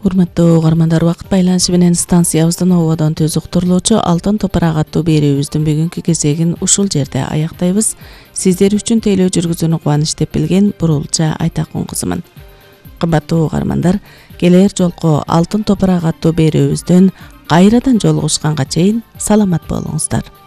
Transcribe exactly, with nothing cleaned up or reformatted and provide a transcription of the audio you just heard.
Урматтуу угармандар, убакыт байланышы менен станциябыздын ободон төз уктурулуучу Алтын топурак аттуу берүүбүздүн бүгүнкү кезегин ушул жерде аяктайбыз. Сиздер үчүн тейлөө жүргүзүүнү кубаныч деп билген Бурулча Айтакун кызымын. Кымбаттуу угармандар, келер жолку Алтын топурак аттуу берүүбүздөн кайрадан жолугушканга чейин саламат болуңуздар.